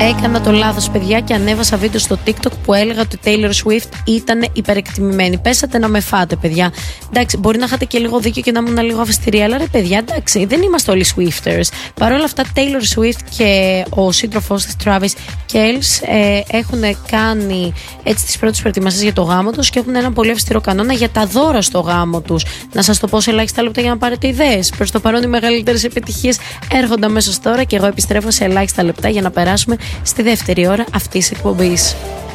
Έκανα το λάθος, παιδιά, και ανέβασα βίντεο στο TikTok που έλεγα ότι η Taylor Swift ήταν υπερεκτιμημένη. Πέσατε να με φάτε, παιδιά. Εντάξει, μπορεί να είχατε και λίγο δίκιο και να ήμουν λίγο αυστηρή, αλλά ρε παιδιά, εντάξει, δεν είμαστε όλοι Swifters. Παρ' όλα αυτά, Taylor Swift και ο σύντροφός της Travis Kelce έχουν κάνει έτσι τις πρώτες προετοιμασίες για το γάμο τους και έχουν ένα πολύ αυστηρό κανόνα για τα δώρα στο γάμο τους. Να σας το πω σε ελάχιστα λεπτά για να πάρετε ιδέες. Προς το παρόν, οι μεγαλύτερες επιτυχίες έρχονται αμέσως τώρα και εγώ επιστρέφω σε ελάχιστα λεπτά για να περάσουμε στη δεύτερη ώρα αυτής της εκπομπής.